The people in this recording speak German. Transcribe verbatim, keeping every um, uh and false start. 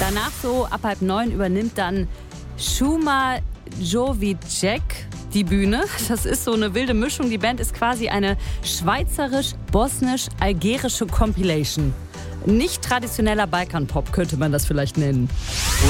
Danach so ab halb neun übernimmt dann Šuma Jovicek die Bühne. Das ist so eine wilde Mischung. Die Band ist quasi eine schweizerisch-bosnisch-algerische Compilation. Nicht traditioneller Balkan-Pop könnte man das vielleicht nennen.